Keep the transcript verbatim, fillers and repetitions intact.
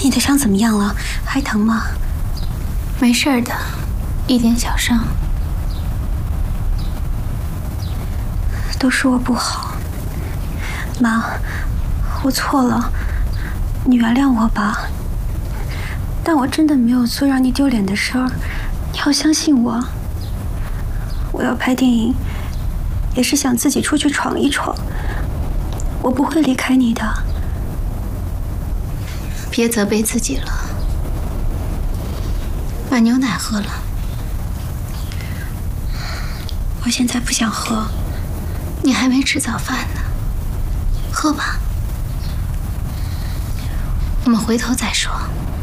你的伤怎么样了？还疼吗？ 没事的，一点小伤。 都是我不好，妈，我错了，你原谅我吧。但我真的没有做让你丢脸的事儿，你要相信我。我要拍电影，也是想自己出去闯一闯，我不会离开你的。 别责备自己了，把牛奶喝了。 我现在不想喝。 你还没吃早饭呢，喝吧。我们回头再说。